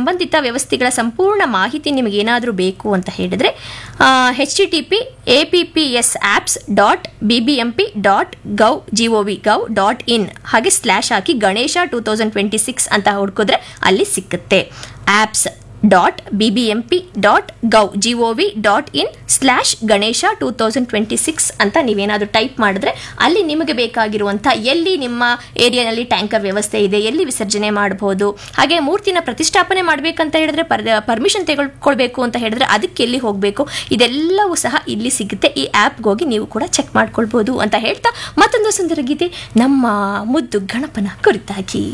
ಸಂಬಂಧಿತ ವ್ಯವಸ್ಥೆಗಳ ಸಂಪೂರ್ಣ ಮಾಹಿತಿ ನಿಮಗೆ ಏನಾದರೂ ಬೇಕು ಅಂತ ಹೇಳಿದರೆ https://appsapps.bbmp.gov.in ಹಾಗೆ ಸ್ಲ್ಯಾಶ್ ಹಾಕಿ ಗಣೇಶ 2026 ಅಂತ ಹುಡುಕಿದ್ರೆ ಅಲ್ಲಿ ಸಿಕ್ಕುತ್ತೆ. apps.bbmp.gov.in/ಗಣೇಶ 2026 ಅಂತ ನೀವೇನಾದರೂ ಟೈಪ್ ಮಾಡಿದ್ರೆ ಅಲ್ಲಿ ನಿಮಗೆ ಬೇಕಾಗಿರುವಂಥ ಎಲ್ಲಿ ನಿಮ್ಮ ಏರಿಯಾನಲ್ಲಿ ಟ್ಯಾಂಕರ್ ವ್ಯವಸ್ಥೆ ಇದೆ, ಎಲ್ಲಿ ವಿಸರ್ಜನೆ ಮಾಡಬಹುದು, ಹಾಗೆ ಮೂರ್ತಿನ ಪ್ರತಿಷ್ಠಾಪನೆ ಮಾಡಬೇಕಂತ ಹೇಳಿದ್ರೆ ಪರ್ಮಿಷನ್ ತೆಗೆದುಕೊಳ್ಬೇಕು ಅಂತ ಹೇಳಿದ್ರೆ ಅದಕ್ಕೆ ಎಲ್ಲಿ ಹೋಗಬೇಕು, ಇದೆಲ್ಲವೂ ಸಹ ಇಲ್ಲಿ ಸಿಗುತ್ತೆ. ಈ ಆ್ಯಪ್ಗೆ ಹೋಗಿ ನೀವು ಕೂಡ ಚೆಕ್ ಮಾಡ್ಕೊಳ್ಬೋದು ಅಂತ ಹೇಳ್ತಾ ಮತ್ತೊಂದು ಸುಂದರ ಗೀತೆ ನಮ್ಮ ಮುದ್ದು ಗಣಪನ ಕುರಿತಾಗಿ.